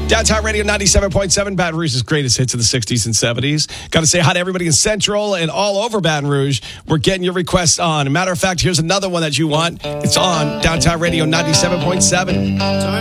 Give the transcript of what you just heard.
Downtown Radio 97.7, Baton Rouge's greatest hits of the 60s and 70s. Got to say hi to everybody in Central and all over Baton Rouge. We're getting your requests on. Matter of fact, here's another one that you want. It's on Downtown Radio 97.7.